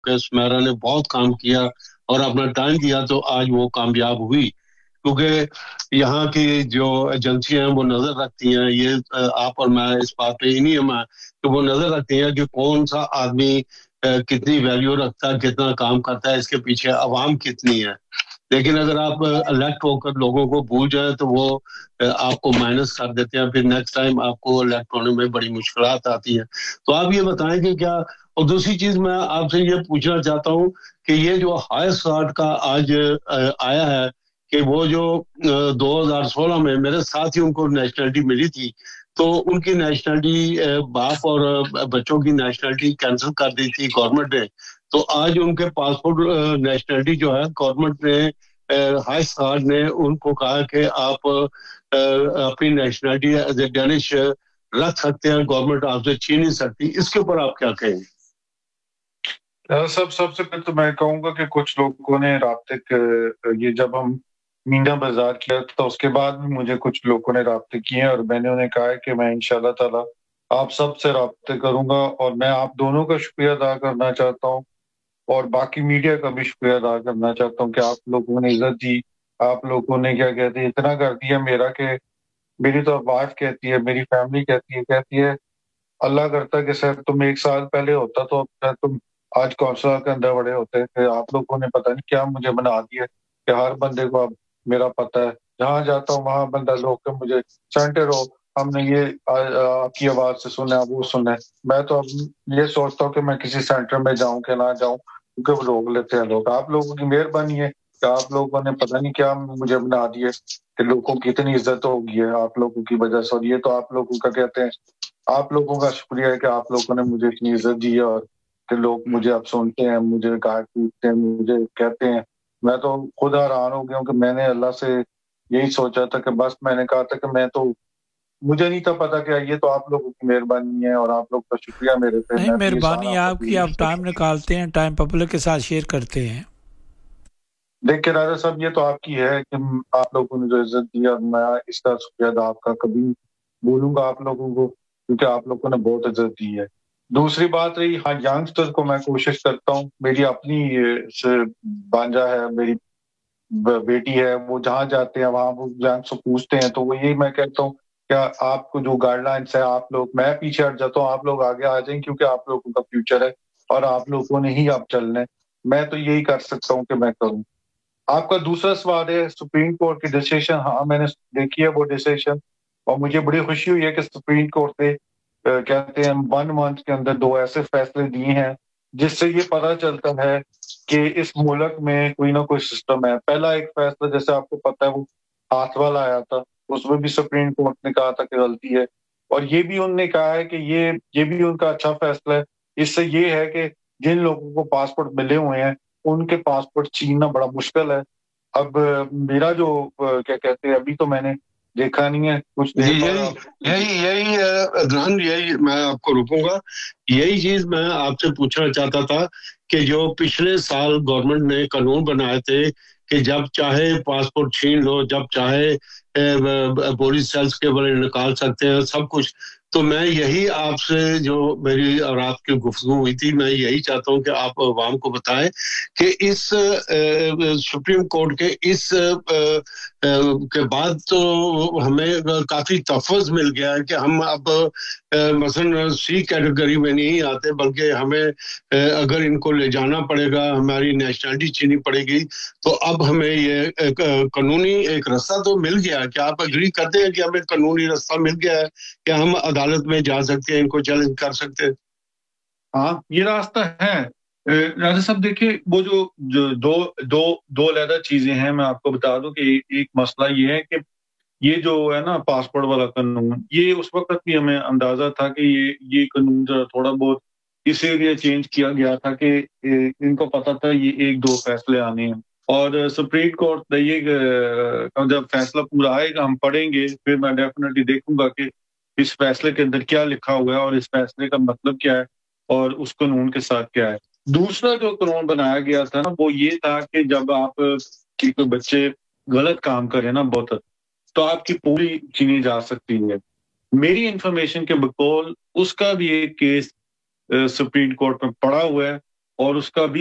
کہ سمیرا نے بہت کام کیا اور اپنا ٹائم دیا تو آج وہ کامیاب ہوئی، کیونکہ یہاں کی جو ایجنسیاں ہیں وہ نظر رکھتی ہیں، یہ آپ اور میں اس بات پہ ہی نہیں ہم کہ وہ نظر رکھتی ہیں کہ کون سا آدمی کتنی ویلیو رکھتا ہے، کتنا کام کرتا ہے، اس کے پیچھے عوام کتنی ہے. لیکن اگر آپ الیکٹ ہو کر لوگوں کو بھول جائیں تو وہ آپ کو مائنس کر دیتے ہیں، پھر نیکسٹ ٹائم آپ کو الیکٹ ہونے میں بڑی مشکلات آتی ہیں. تو آپ یہ بتائیں کہ کیا، اور دوسری چیز میں آپ سے یہ پوچھنا چاہتا ہوں کہ یہ جو ہائی سٹارٹ کا آج آیا ہے کہ وہ جو 2016 میں میرے ساتھ ہی ان کو نیشنلٹی ملی تھی، تو ان کی نیشنلٹی باپ اور بچوں کی نیشنلٹی کینسل کر دی تھی گورنمنٹ نے. تو آج ان کے پاسپورٹ نیشنلٹی جو ہے گورنمنٹ نے ہائی سٹارٹ نے ان کو کہا کہ آپ اپنی نیشنلٹی ایز اے ڈینش رکھ سکتے ہیں، گورنمنٹ آپ سے چھین نہیں سکتی. اس کے اوپر آپ کیا کہیں گے؟ سب سے پہلے تو میں کہوں گا کہ کچھ لوگوں نے رابطے یہ جب ہم مینا بازار کیا تو اس کے بعد بھی مجھے کچھ لوگوں نے رابطے کیے اور میں نے انہیں کہا ہے کہ میں انشاءاللہ تعالی آپ سب سے رابطے کروں گا. اور میں آپ دونوں کا شکریہ ادا کرنا چاہتا ہوں اور باقی میڈیا کا بھی شکریہ ادا کرنا چاہتا ہوں کہ آپ لوگوں نے عزت دی، آپ لوگوں نے کیا کہتے ہیں اتنا کر دیا میرا کہ میری تو وائف کہتی ہے، میری فیملی کہتی ہے اللہ کرتا ہے کہ سر تم 1 سال پہلے ہوتا تو تم آج کونسلر کے اندر بڑے ہوتے. کہ آپ لوگوں نے پتہ نہیں کیا مجھے بنا دیا کہ ہر بندے کو اب میرا پتہ ہے، جہاں جاتا ہوں وہاں بندہ لوگ کہ مجھے سینٹر ہو، ہم نے یہ آپ کی آواز سے سنا وہ سنا. میں تو اب یہ سوچتا ہوں کہ میں کسی سینٹر میں جاؤں کہ نہ جاؤں، کیونکہ وہ روک لیتے ہیں لوگ. آپ لوگوں کی مہربانی ہے کہ آپ لوگوں نے پتہ نہیں کیا مجھے بنا دیے کہ لوگوں کی اتنی عزت ہوگی ہے آپ لوگوں کی وجہ سے. اور یہ تو آپ لوگوں کا کہتے ہیں، آپ لوگوں کا شکریہ ہے کہ آپ لوگوں نے مجھے اتنی عزت دی ہے اور کہ لوگ مجھے اب سنتے ہیں، مجھے گاٹ پوچھتے ہیں، مجھے کہتے ہیں. میں تو خود حیران ہو گیا ہوں کہ میں نے اللہ سے یہی سوچا تھا کہ بس میں نے کہا تھا کہ میں تو مجھے نہیں تھا پتا کہ یہ تو آپ لوگوں کی مہربانی ہے اور آپ لوگ کا شکریہ میرے پہ. نہیں، میں تو یہ مہربانی سارا آپ کی، آپ ٹائم نکالتے ہیں، ٹائم پبلک کے ساتھ شیئر کرتے ہیں. دیکھیں راجا صاحب یہ تو آپ کی ہے کہ آپ لوگوں نے جو عزت دی اور میں اس کا شکریہ ادا آپ کا کبھی بولوں گا آپ لوگوں کو، کیونکہ آپ لوگوں نے بہت عزت دی ہے. دوسری بات رہی ہاں ینگسٹر کو میں کوشش کرتا ہوں، میری اپنی بانجا ہے، میری بیٹی ہے، وہ جہاں جاتے ہیں وہاں وہ ینگسٹر پوچھتے ہیں تو وہ یہی میں کہتا ہوں کیا آپ کو جو گائیڈ لائنس ہے آپ لوگ، میں پیچھے ہٹ جاتا ہوں، آپ لوگ آگے آ جائیں کیونکہ آپ لوگوں کا فیوچر ہے اور آپ لوگوں نے ہی اب چلنا ہے. میں تو یہی کر سکتا ہوں کہ میں کروں. آپ کا دوسرا سوال ہے سپریم کورٹ کی ڈیسیشن. ہاں میں نے دیکھی ہے وہ ڈیسیشن اور مجھے بڑی خوشی ہوئی ہے کہ سپریم کورٹ نے کہتے ہیں 1 منتھ کے اندر 2 ایسے فیصلے دیے ہیں جس سے یہ پتہ چلتا ہے کہ اس ملک میں کوئی نہ کوئی سسٹم ہے. پہلا ایک فیصلہ جیسے آپ کو پتہ ہے وہ ہاتھ والا آیا تھا، اس میں بھی سپریم کورٹ نے کہا تھا کہ غلطی ہے اور یہ بھی انہوں نے کہا ہے کہ یہ بھی ان کا اچھا فیصلہ ہے. اس سے یہ ہے کہ جن لوگوں کو پاسپورٹ ملے ہوئے ہیں ان کے پاسپورٹ چھیننا بڑا مشکل ہے. اب میرا جو کیا کہتے ہیں ابھی تو میں نے دیکھا نہیں ہے کچھ دیر یہی عدنان، یہی میں آپ کو روکوں گا، یہی چیز میں آپ سے پوچھنا چاہتا تھا کہ جو پچھلے سال گورنمنٹ نے قانون بنائے تھے کہ جب چاہے پاسپورٹ چھین لو، جب چاہے پولیس سیلز کے بارے نکال سکتے ہیں سب کچھ. تو میں یہی آپ سے جو میری اور آپ کی گفتگو ہوئی تھی، میں یہی چاہتا ہوں کہ آپ عوام کو بتائیں کہ اس سپریم کورٹ کے اس کے بعد تو ہمیں کافی تحفظ مل گیا ہے کہ ہم اب مثلا سی کیٹیگری میں نہیں آتے، بلکہ ہمیں اگر ان کو لے جانا پڑے گا، ہماری نیشنلٹی چھینی پڑے گی. تو اب ہمیں یہ قانونی ایک راستہ تو مل گیا. کیا آپ اگری کرتے ہیں کہ ہمیں قانونی راستہ مل گیا ہے کہ ہم عدالت میں جا سکتے ہیں، ان کو چیلنج کر سکتے ہیں؟ ہاں یہ راستہ ہے راجا صاحب. دیکھیے وہ جو دو علیحدہ چیزیں ہیں. میں آپ کو بتا دوں کہ ایک مسئلہ یہ ہے کہ یہ جو ہے نا پاسپورٹ والا قانون، یہ اس وقت بھی ہمیں اندازہ تھا کہ یہ قانون تھوڑا بہت اسی لیے چینج کیا گیا تھا کہ ان کو پتا تھا یہ 1-2 فیصلے آنے ہیں اور سپریم کورٹ یہ جب فیصلہ پورا آئے گا ہم پڑھیں گے، پھر میں ڈیفینیٹلی دیکھوں گا کہ اس فیصلے کے اندر کیا لکھا ہوا ہے اور اس فیصلے کا مطلب کیا ہے اور اس قانون کے ساتھ کیا ہے. دوسرا جو قانون بنایا گیا تھا نا وہ یہ تھا کہ جب آپ کی کوئی بچے غلط کام کریں نا بہت تو آپ کی پوری چھینی جا سکتی ہے. میری انفارمیشن کے بقول اس کا بھی ایک کیس سپریم کورٹ میں پڑا ہوا ہے اور اس کا بھی